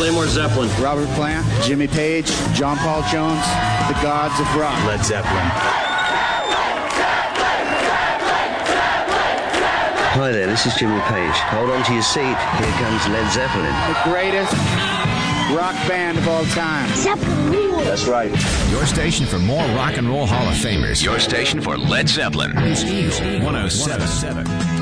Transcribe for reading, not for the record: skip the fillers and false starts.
Play more Zeppelin. Robert Plant, Jimmy Page, John Paul Jones, the gods of rock. Led Zeppelin. Hi there, this is Jimmy Page. Hold on to your seat. Here comes Led Zeppelin. The greatest rock band of all time. Zeppelin. That's right. Your station for more rock and roll Hall of Famers. Your station for Led Zeppelin. It's Eagle 107.